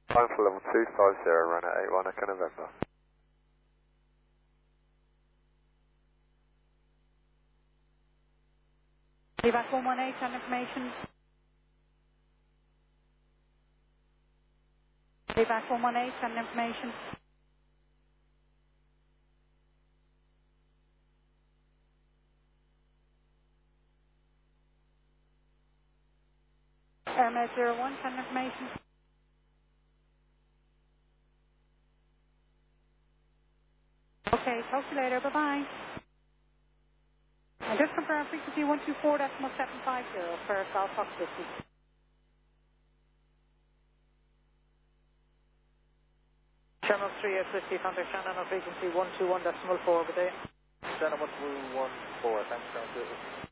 Time for level 250, run at 81 Echo November. Levac 118, send information. Levac 118, send information. Airmail 01, send information. Okay, talk to you later, bye-bye. And just confirm frequency 124.750 for South Fox 50. Terminal 3 at 50, contact Shannon on frequency 121.4, good day. Shannon 114, thanks, Ground